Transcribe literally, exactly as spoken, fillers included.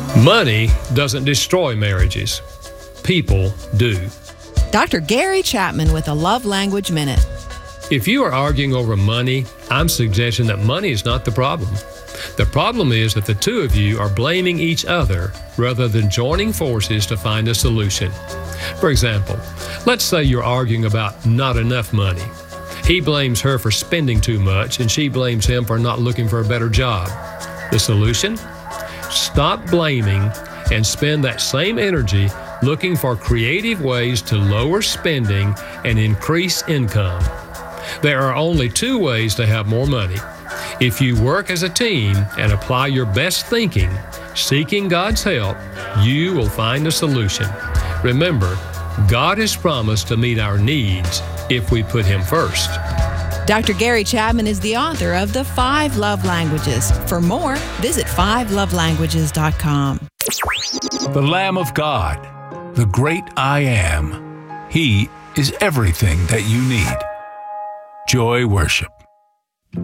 Money doesn't destroy marriages. People do. Doctor Gary Chapman with a Love Language Minute. If you are arguing over money, I'm suggesting that money is not the problem. The problem is that the two of you are blaming each other rather than joining forces to find a solution. For example, let's say you're arguing about not enough money. He blames her for spending too much and she blames him for not looking for a better job. The solution? Stop blaming and spend that same energy looking for creative ways to lower spending and increase income. There are only two ways to have more money. If you work as a team and apply your best thinking, seeking God's help, you will find a solution. Remember, God has promised to meet our needs if we put Him first. Doctor Gary Chapman is the author of The Five Love Languages. For more, visit five love languages dot com. The Lamb of God, the great I Am. He is everything that you need. Joy Worship.